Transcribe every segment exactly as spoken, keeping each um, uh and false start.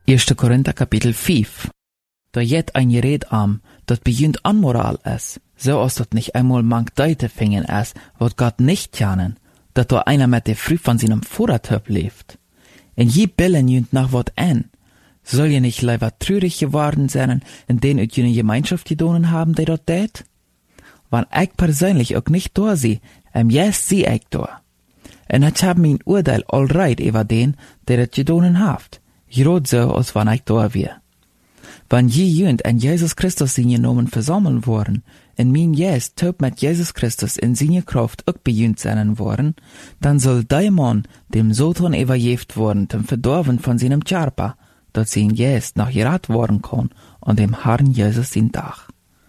Eerste Korinther kapitel vijf. Da jet ein Gerät am, dat begint anmoral es, so als dat nicht einmal mank Deute fingen es, wat Gott nicht kennen, dat da einer mit der Früh von seinem Vordertöp lebt. En je billen jünt nach wat en, soll je nicht leider trürig geworden sein, in den ut jene Gemeinschaft gedonen haben, die dort tät? Wann ich persönlich auch nicht da sie, em jes sie ich da. En ich hab mein Urteil allreit über den, der das gedonen haft, grad so, als wann ich da wär. Wann je jünt an Jesus Christus in genommen versammeln worden, in min jes töp mit Jesus Christus in seine Kraft auch bejünt sein worden, dann soll der Mann dem Satan überjeft worden, zum Verdorben von seinem Charpa, dat sie in jes noch gerat worden kann, an dem Herrn Jesus in Tag.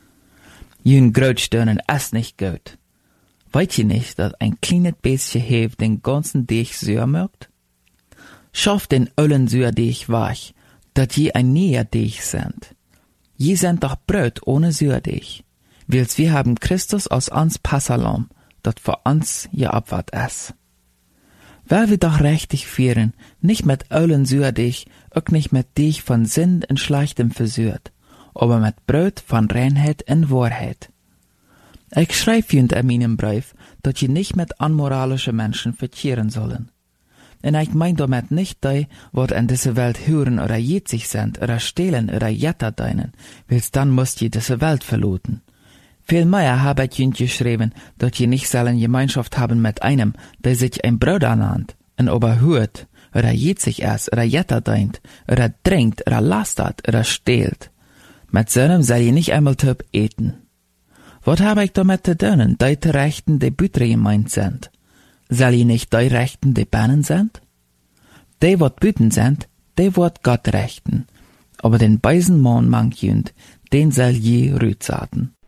Jün Grötstönen es nicht gut. Weißt ihr nicht, dass ein kleines bisschen Hefe den ganzen Deich süß mögt? Schafft den öllen süß Deich wach, dat je ein näher Deich sind. Je sind doch Brot ohne süß Deich. Wils wir haben Christus als ans Passalam, dat für uns je abwart es. Weil wir doch richtig führen, nicht mit öllen süß Deich, auch nicht mit Deich von Sinn und Schlechtem versührt, aber mit Brot von Reinheit und Wahrheit. Ich schreib jünd in meinem Brief, dat je nicht mit unmoralischen Menschen verkehren sollen. Und ich mein damit nicht die, wat in dieser Welt hören oder jetzig sind, oder stehlen oder jetter deinen, wils dann musst je diese Welt verloten. Vielmehr habe ich jünd geschrieben, dat je nicht sollen Gemeinschaft haben mit einem, der sich ein Bruder nannt, und oberhört, oder jetzig ist, oder jetter deint, oder trinkt, oder lastert, oder stehlt. Mit so einem soll je nicht einmal töp eten. Wat habe ich damit zu tun, die te Rechten, die Bütre gemeint sind? Soll je nicht die Rechten, die Bannen sind? Die, wat Büten sind, die wat Gott rechten. Aber den beisen Mann mank jünd, den soll je rütsaten.